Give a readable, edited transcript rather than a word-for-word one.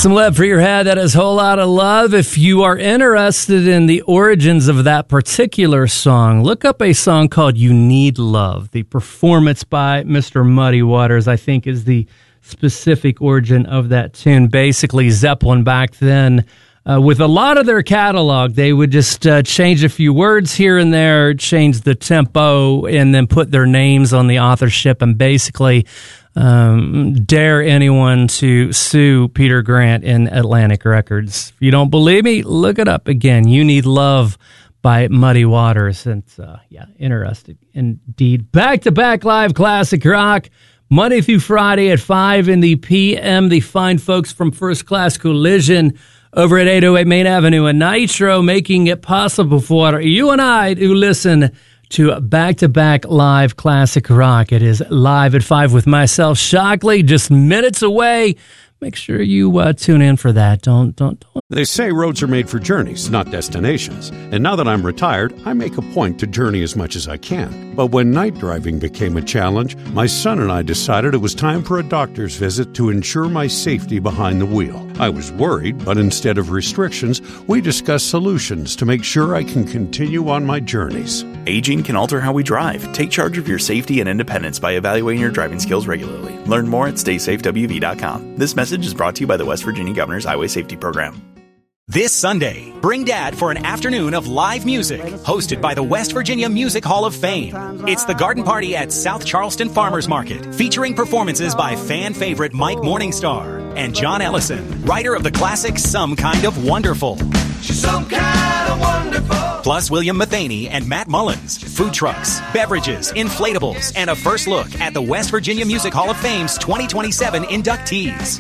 Some love for your head. That is a whole lot of love. If you are interested in the origins of that particular song, look up a song called You Need Love. The performance by Mr. Muddy Waters, I think, is the specific origin of that tune. Basically, Zeppelin back then, with a lot of their catalog, they would just change a few words here and there, change the tempo, and then put their names on the authorship and basically dare anyone to sue Peter Grant in Atlantic Records. If you don't believe me, look it up again. You Need Love by Muddy Waters. And interesting indeed. Back-to-back live classic rock, Monday through Friday at 5 in the p.m. The fine folks from First Class Collision over at 808 Main Avenue and Nitro, making it possible for you and I to listen to back-to-back live classic rock. It is live at 5 with myself, Shockley, just minutes away. Make sure you tune in for that. Don't. They say roads are made for journeys, not destinations. And now that I'm retired, I make a point to journey as much as I can. But when night driving became a challenge, my son and I decided it was time for a doctor's visit to ensure my safety behind the wheel. I was worried, but instead of restrictions, we discussed solutions to make sure I can continue on my journeys. Aging can alter how we drive. Take charge of your safety and independence by evaluating your driving skills regularly. Learn more at StaySafeWV.com. This message is brought to you by the West Virginia Governor's Highway Safety Program. This Sunday, bring Dad for an afternoon of live music, hosted by the West Virginia Music Hall of Fame. It's the Garden Party at South Charleston Farmers Market, featuring performances by fan favorite Mike Morningstar and John Ellison, writer of the classic Some Kind of Wonderful. She's some kind of wonderful. Plus William Mathaney and Matt Mullins, food trucks, beverages, inflatables, and a first look at the West Virginia Music Hall of Fame's 2027 inductees.